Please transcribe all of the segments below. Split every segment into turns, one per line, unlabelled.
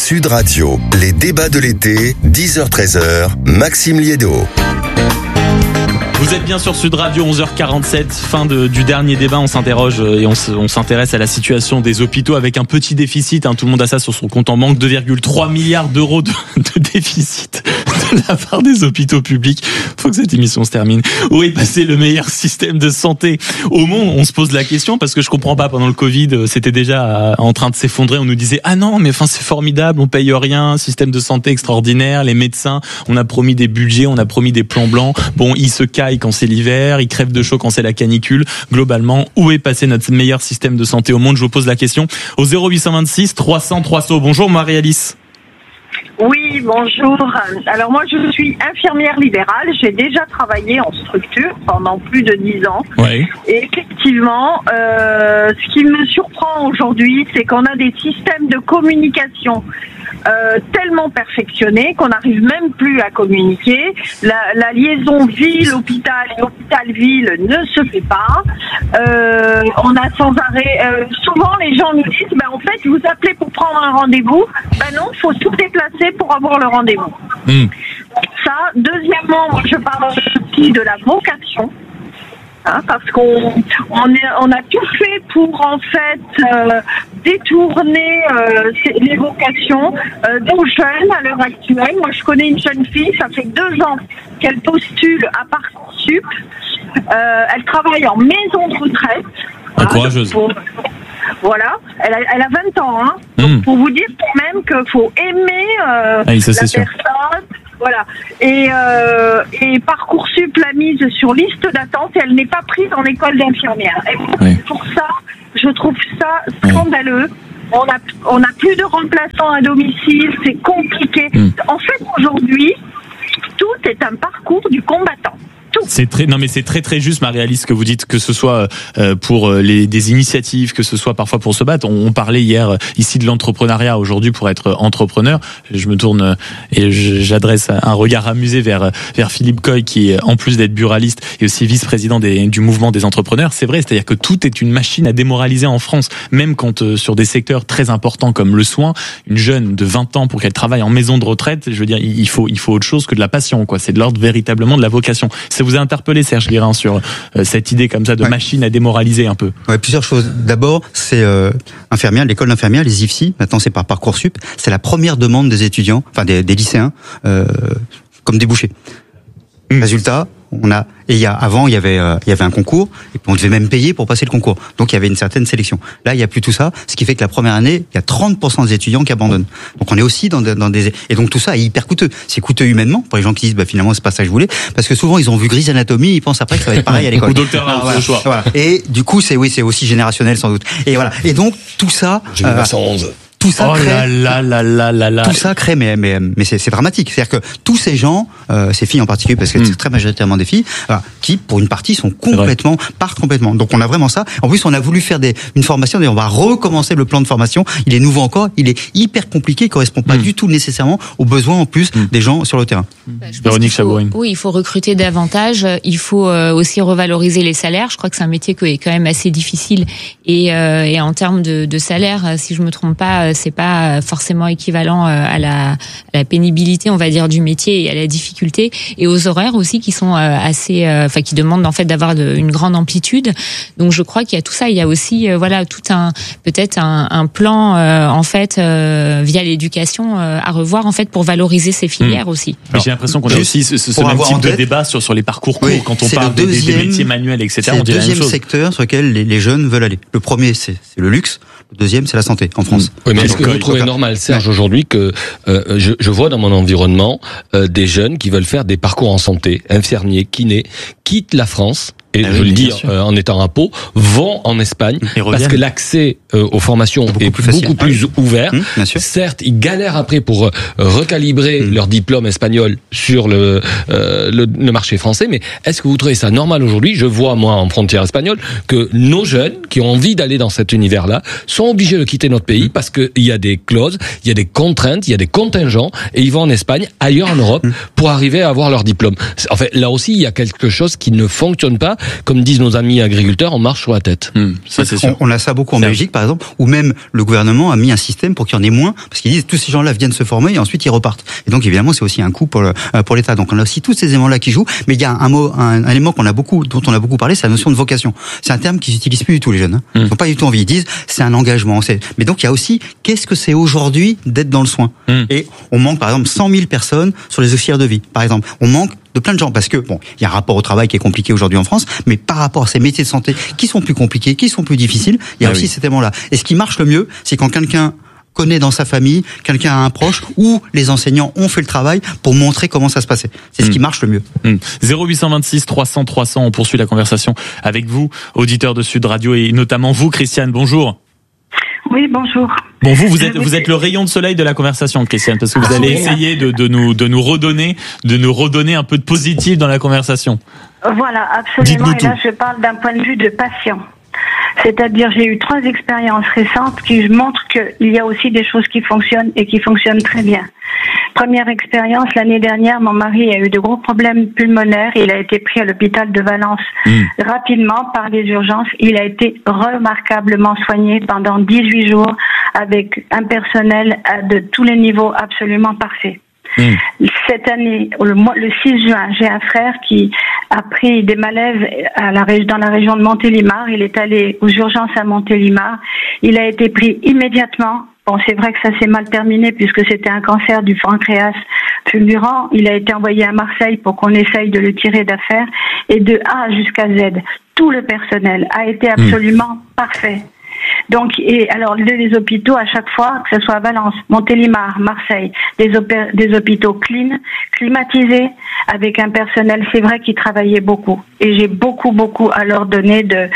Sud Radio, les débats de l'été, 10h-13h, Maxime Liédot.
Vous êtes bien sur Sud Radio, 11h47, fin du dernier débat. On s'interroge et on s'intéresse à la situation des hôpitaux avec un petit déficit. Tout le monde a ça sur son compte en banque, 2,3 milliards d'euros de déficit de la part des hôpitaux publics. Faut que cette émission se termine. Où est passé le meilleur système de santé au monde? On se pose la question parce que je comprends pas. Pendant le Covid, c'était déjà en train de s'effondrer. On nous disait ah non, mais enfin c'est formidable, on paye rien, système de santé extraordinaire, les médecins, on a promis des budgets, on a promis des plans blancs. Bon, ils se caillent quand c'est l'hiver, ils crèvent de chaud quand c'est la canicule. Globalement, où est passé notre meilleur système de santé au monde? Je vous pose la question au 0826 300 300. Bonjour Marie-Alice.
Oui, bonjour. Alors moi, je suis infirmière libérale. J'ai déjà travaillé en structure pendant plus de 10 ans.
Ouais.
Et effectivement, ce qui me surprend aujourd'hui, c'est qu'on a des systèmes de communication tellement perfectionnés qu'on n'arrive même plus à communiquer. La liaison ville-hôpital et hôpital-ville ne se fait pas. On a sans arrêt... souvent, les gens nous disent, en fait, vous appelez pour prendre un rendez-vous. Non, il faut tout déplacer pour avoir le rendez-vous. Ça. Deuxièmement, moi, je parle aussi de la vocation. Parce qu'on a tout fait pour en fait détourner les vocations des jeunes à l'heure actuelle. Moi, je connais une jeune fille, ça fait 2 ans qu'elle postule à Parcoursup. Elle travaille en maison de retraite.
Courageuse.
Voilà, elle a 20 ans. Donc, pour vous dire quand même qu'il faut aimer la personne. Voilà. Et Parcoursup l'a mise sur liste d'attente et elle n'est pas prise en école d'infirmière. Et pour ça, je trouve ça scandaleux. On a plus de remplaçants à domicile, c'est compliqué. En fait, aujourd'hui, tout est un parcours du combattant.
C'est très très juste Marie-Alice ce que vous dites, que ce soit pour des initiatives, que ce soit parfois pour se battre. On parlait hier ici de l'entrepreneuriat, aujourd'hui pour être entrepreneur. Je me tourne et j'adresse un regard amusé vers Philippe Coy qui est, en plus d'être buraliste et aussi vice-président du mouvement des entrepreneurs. C'est vrai, c'est-à-dire que tout est une machine à démoraliser en France, même quand sur des secteurs très importants comme le soin, une jeune de 20 ans pour qu'elle travaille en maison de retraite, je veux dire, il faut autre chose que de la passion, quoi. C'est de l'ordre véritablement de la vocation. Vous a interpellé, Serge Guérin, sur cette idée comme ça de machine à démoraliser un peu?
Plusieurs choses. D'abord, c'est infirmière, l'école d'infirmière, les IFSI, maintenant c'est par Parcoursup, c'est la première demande des étudiants, enfin des lycéens, comme débouché. Résultat, avant il y avait un concours et puis on devait même payer pour passer le concours. Donc il y avait une certaine sélection. Là, il y a plus tout ça, ce qui fait que la première année, il y a 30% des étudiants qui abandonnent. Donc on est aussi dans des et donc tout ça est hyper coûteux. C'est coûteux humainement pour les gens qui disent finalement c'est pas ça que je voulais, parce que souvent ils ont vu Grey's Anatomy, ils pensent après que ça va être pareil à l'école.
Ou Docteur House, choix.
Voilà. Et du coup c'est aussi générationnel sans doute. Et voilà. Et donc tout ça
1911.
Tout ça
crée,
tout ça crée, mais c'est dramatique. C'est-à-dire que tous ces gens, ces filles en particulier, parce que c'est très majoritairement des filles, qui pour une partie partent complètement. Donc on a vraiment ça. En plus, on a voulu faire une formation, et on va recommencer le plan de formation. Il est nouveau encore, il est hyper compliqué, il correspond pas du tout nécessairement aux besoins en plus des gens sur le terrain.
Véronique Chabourine.
Oui, il faut recruter davantage. Il faut aussi revaloriser les salaires. Je crois que c'est un métier qui est quand même assez difficile et en termes de salaire, si je me trompe pas, c'est pas forcément équivalent à la pénibilité, on va dire, du métier et à la difficulté, et aux horaires aussi qui sont assez, qui demandent en fait d'avoir une grande amplitude. Donc je crois qu'il y a tout ça. Il y a aussi tout peut-être un plan en fait via l'éducation à revoir en fait pour valoriser ces filières aussi.
Mais j'ai l'impression qu'on a aussi ce même type de débat sur les parcours courts quand on parle des métiers manuels, etc.
C'est le deuxième secteur sur lequel les jeunes veulent aller. Le premier c'est le luxe. Le deuxième, c'est la santé en France.
Oui, mais est-ce que vous trouvez normal, Serge, aujourd'hui, que je vois dans mon environnement des jeunes qui veulent faire des parcours en santé, infirmiers, kinés, quittent la France, et je le dis en étant à Pau, vont en Espagne, parce que l'accès aux formations est beaucoup plus ouvert. Certes, ils galèrent après pour recalibrer leur diplôme espagnol sur le marché français, mais est-ce que vous trouvez ça normal aujourd'hui? Je vois, moi, en frontière espagnole, que nos jeunes, qui ont envie d'aller dans cet univers-là, sont obligés de quitter notre pays parce qu'il y a des clauses, il y a des contraintes, il y a des contingents, et ils vont en Espagne, ailleurs en Europe, pour arriver à avoir leur diplôme. En fait, là aussi, il y a quelque chose qui ne fonctionne pas, comme disent nos amis agriculteurs, on marche sur la tête.
Ça, c'est sûr.
On a ça beaucoup en Belgique, par exemple, où même le gouvernement a mis un système pour qu'il y en ait moins, parce qu'ils disent tous ces gens-là viennent se former et ensuite ils repartent. Et donc évidemment, c'est aussi un coût pour l'État. Donc on a aussi tous ces éléments-là qui jouent. Mais il y a un élément dont on a beaucoup parlé, c'est la notion de vocation. C'est un terme qu'ils n'utilisent plus du tout, les jeunes. Ils n'ont pas du tout envie. Ils disent c'est un engagement. Mais donc il y a aussi qu'est-ce que c'est aujourd'hui d'être dans le soin. Et on manque par exemple 100 000 personnes sur les auxiliaires de vie. Par exemple, on manque de plein de gens parce que bon, il y a un rapport au travail qui est compliqué aujourd'hui en France, mais par rapport à ces métiers de santé qui sont plus compliqués, qui sont plus difficiles, il y a aussi cet élément-là. Et ce qui marche le mieux, c'est quand quelqu'un connaît dans sa famille, quelqu'un a un proche, ou les enseignants ont fait le travail pour montrer comment ça se passait. C'est ce qui marche le mieux.
0826 300 300, on poursuit la conversation avec vous, auditeurs de Sud Radio, et notamment vous, Christiane, bonjour.
Oui, bonjour.
Bon, vous êtes le rayon de soleil de la conversation, Christiane, parce que vous allez essayer de nous redonner un peu de positif dans la conversation.
Voilà, absolument. Et là, je parle d'un point de vue de patient. C'est-à-dire, j'ai eu 3 expériences récentes qui montrent qu'il y a aussi des choses qui fonctionnent et qui fonctionnent très bien. Première expérience, l'année dernière, mon mari a eu de gros problèmes pulmonaires. Il a été pris à l'hôpital de Valence rapidement par les urgences. Il a été remarquablement soigné pendant 18 jours avec un personnel de tous les niveaux absolument parfait. Cette année, le 6 juin, j'ai un frère qui a pris des malaises dans la région de Montélimar. Il est allé aux urgences à Montélimar. Il a été pris immédiatement. Bon, c'est vrai que ça s'est mal terminé puisque c'était un cancer du pancréas fulgurant. Il a été envoyé à Marseille pour qu'on essaye de le tirer d'affaire. Et de A jusqu'à Z, tout le personnel a été absolument parfait. Donc, et alors les hôpitaux à chaque fois, que ce soit à Valence, Montélimar, Marseille, des hôpitaux climatisés, avec un personnel, c'est vrai, qui travaillait beaucoup. Et j'ai beaucoup à leur donner de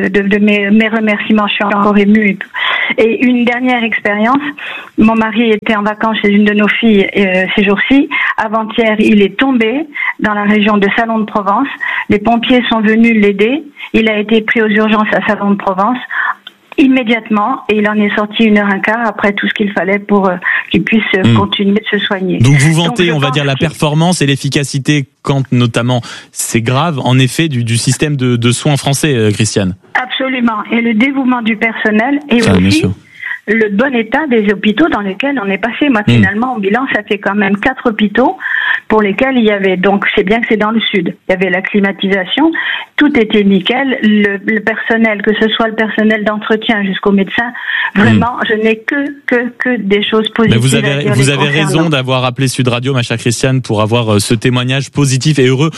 mes remerciements. Je suis encore émue. Et une dernière expérience, mon mari était en vacances chez une de nos filles ces jours-ci. Avant-hier, il est tombé dans la région de Salon de Provence. Les pompiers sont venus l'aider. Il a été pris aux urgences à Salon de Provence immédiatement, et il en est sorti 1h15 après tout ce qu'il fallait pour qu'il puisse continuer de se soigner.
Donc vous vantez, on va dire, la performance et l'efficacité quand notamment c'est grave, en effet, du système de soins français, Christiane.
Absolument, et le dévouement du personnel et aussi le bon état des hôpitaux dans lesquels on est passé. Moi, finalement, au bilan, ça fait quand même 4 hôpitaux pour lesquels il y avait, donc c'est bien que c'est dans le sud, il y avait la climatisation, tout était nickel, le personnel, que ce soit le personnel d'entretien jusqu'au médecin, vraiment, je n'ai que des choses positives.
Mais vous avez raison d'avoir appelé Sud Radio, ma chère Christiane, pour avoir ce témoignage positif et heureux.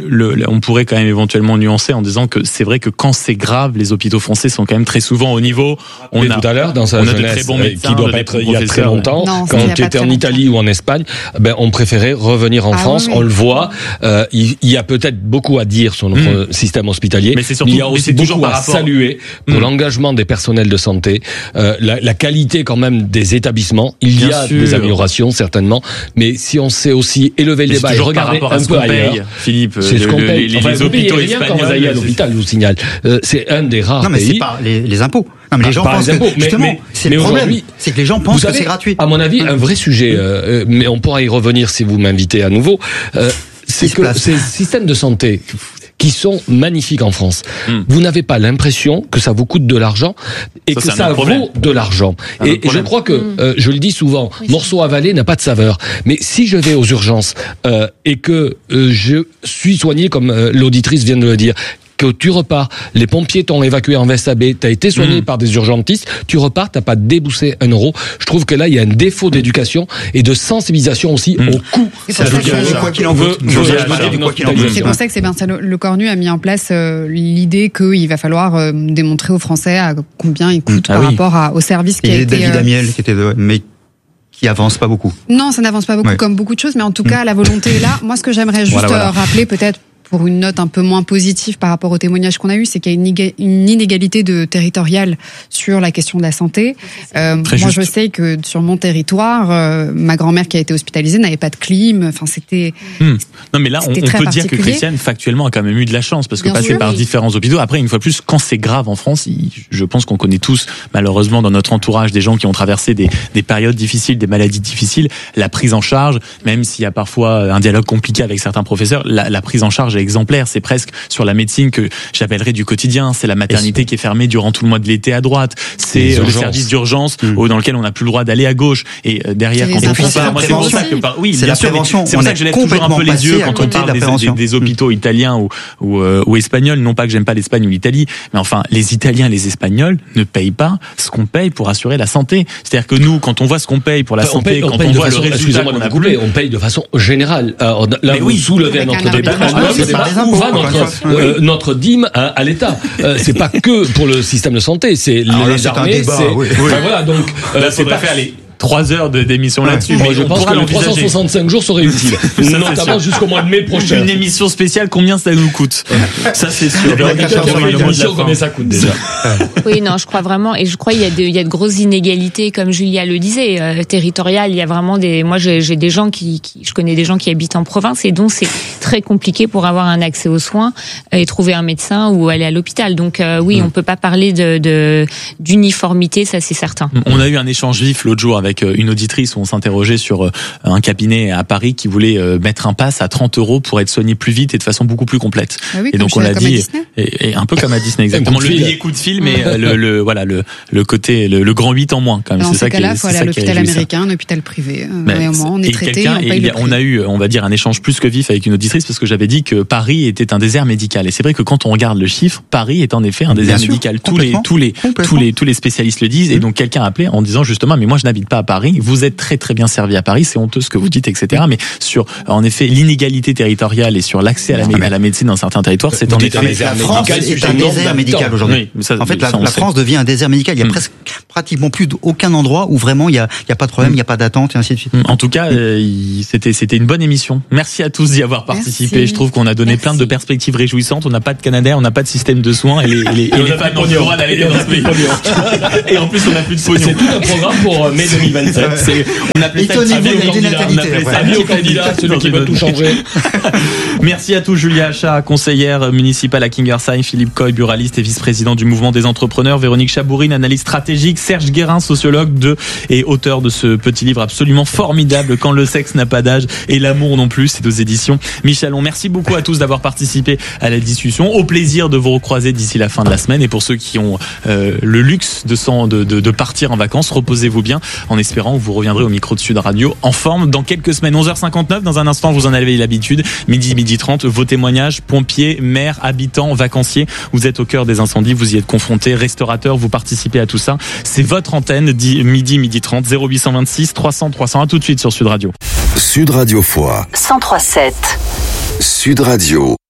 On pourrait quand même éventuellement nuancer en disant que c'est vrai que quand c'est grave, les hôpitaux français sont quand même très souvent au niveau.
On a tout à l'heure dans sa jeunesse, qui doit pas être il y a très longtemps, quand tu étais en Italie ou en Espagne, on préférait revenir en France. On le voit. Il y a peut-être beaucoup à dire sur notre système hospitalier, mais il y a aussi beaucoup à saluer pour l'engagement des personnels de santé, la qualité quand même des établissements. Il y a des améliorations certainement, mais si on sait aussi élever le débat et regarder un peu ailleurs,
Philippe,
c'est ce qu'on paye.
Les hôpitaux espagnols,
quand vous allez à l'hôpital, je vous signale, c'est un des rares pays.
Non, mais c'est pas les impôts. Non, mais les gens pensent que, justement, c'est le problème, c'est que les gens pensent que c'est gratuit.
À mon avis, un vrai sujet, mais on pourra y revenir si vous m'invitez à nouveau, c'est que ces systèmes de santé qui sont magnifiques en France, vous n'avez pas l'impression que ça vous coûte de l'argent et que ça vaut de l'argent. Et je crois que, je le dis souvent, morceau avalé n'a pas de saveur. Mais si je vais aux urgences et que je suis soigné, comme l'auditrice vient de le dire, que tu repars, les pompiers t'ont évacué en veste AB, t'as été soigné par des urgentistes, tu repars, t'as pas déboursé 1 euro. Je trouve que là, il y a un défaut d'éducation et de sensibilisation aussi au coût.
C'est quoi qu'il en veut.
C'est pour ça que Sébastien Lecornu a mis en place l'idée qu'il va falloir démontrer aux Français à combien il coûte par rapport au service qui a été...
David Amiel qui était mais qui avance pas beaucoup.
Non, ça n'avance pas beaucoup comme beaucoup de choses, mais en tout cas, la volonté est là. Moi, ce que j'aimerais juste rappeler peut-être, pour une note un peu moins positive par rapport au témoignage qu'on a eu, c'est qu'il y a une inégalité territoriale sur la question de la santé. Moi, je sais que sur mon territoire, ma grand-mère qui a été hospitalisée n'avait pas de clim. Enfin, c'était.
Non, mais là, on peut dire que Christiane, factuellement, a quand même eu de la chance parce que passer par différents hôpitaux. Après, une fois de plus, quand c'est grave en France, je pense qu'on connaît tous, malheureusement, dans notre entourage, des gens qui ont traversé des périodes difficiles, des maladies difficiles. La prise en charge, même s'il y a parfois un dialogue compliqué avec certains professeurs, la prise en charge exemplaire. C'est presque sur la médecine que j'appellerais du quotidien. C'est la maternité qui est fermée durant tout le mois de l'été à droite. C'est le service d'urgence dans lequel on n'a plus le droit d'aller à gauche. Et derrière, quand on compare, moi c'est pour ça que c'est bien sûr, c'est pour ça que je lève toujours un peu les yeux quand on parle des hôpitaux italiens ou espagnols. Non pas que j'aime pas l'Espagne ou l'Italie, mais enfin les Italiens et les Espagnols ne payent pas ce qu'on paye pour assurer la santé. C'est-à-dire que nous, quand on voit ce qu'on paye pour la santé, quand on voit le résultat qu'on a coupé,
on paye de façon générale. Alors, là, vous soulevez notre débat. Où va notre dîme à l'État? C'est pas que pour le système de santé, c'est les armées. Voilà, donc
là, c'est pas faire les 3 heures d'émission là-dessus.
Mais je pense que les 365 jours seraient utiles, notamment jusqu'au mois de mai prochain.
Une émission spéciale, combien ça nous coûte? Ça, c'est sûr.
Combien ça coûte déjà?
Oui, non, je crois vraiment, et je crois il y a de grosses inégalités, comme Julia le disait, territoriales. Il y a vraiment moi, j'ai des gens je connais des gens qui habitent en province et dont c'est très compliqué pour avoir un accès aux soins et trouver un médecin ou aller à l'hôpital. Donc oui, on peut pas parler d'uniformité, ça c'est certain.
On a eu un échange vif l'autre jour avec une auditrice où on s'interrogeait sur un cabinet à Paris qui voulait mettre un pass à 30 € pour être soigné plus vite et de façon beaucoup plus complète.
Ah oui,
et donc on a dit, et un peu comme à Disney, exactement, le billet coup de fil, mais le côté, le grand 8 en moins quand même.
Dans ces cas-là, il faut aller à l'hôpital américain, un hôpital privé. On est traité, on paye le prix.
On a eu, on va dire, un échange plus que vif avec une auditrice parce que j'avais dit que Paris était un désert médical. Et c'est vrai que quand on regarde le chiffre, Paris est en effet un désert médical. Tous les spécialistes le disent. Et donc quelqu'un a appelé en disant justement, mais moi je n'habite pas à Paris. Vous êtes très très bien servi à Paris. C'est honteux ce que vous dites, etc. Mais sur, en effet, l'inégalité territoriale et sur la médecine dans certains territoires, c'est en effet.
La France est un désert médical aujourd'hui. En fait, la France devient un désert médical. Il y a pratiquement plus aucun endroit où vraiment il y a pas de problème, il y a pas d'attente et ainsi de suite.
En tout cas, c'était une bonne émission. Merci à tous d'y avoir participé. Je trouve qu'on a donné plein de perspectives réjouissantes. On n'a pas de Canadair, on n'a pas de système de soins et les femmes n'ont pas le droit d'aller dans ce pays. Et en plus, on n'a plus de pognon.
C'est tout un programme pour mai 2027.
On appelait ça avis au candidat, celui qui veut tout changer. Merci à tous. Julia Achat, conseillère municipale à Kingersheim, Philippe Coy, buraliste et vice-président du mouvement des entrepreneurs, Véronique Chabourine, analyste stratégique, Serge Guérin, sociologue et auteur de ce petit livre absolument formidable, Quand le sexe n'a pas d'âge et l'amour non plus, c'est aux éditions Michelon. Merci beaucoup à tous d'avoir participé à la discussion. Au plaisir de vous recroiser d'ici la fin de la semaine. Et pour ceux qui ont le luxe de partir en vacances, reposez-vous bien en espérant que vous reviendrez au micro de Sud Radio en forme dans quelques semaines. 11h59, dans un instant, vous en avez l'habitude. Midi 30, vos témoignages, pompiers, maires, habitants, vacanciers. Vous êtes au cœur des incendies, vous y êtes confrontés, restaurateurs, vous participez à tout ça. C'est votre antenne, midi 30, 0826 300 300. À tout de suite sur Sud Radio.
Sud Radio Foix
103.7.
Sud Radio.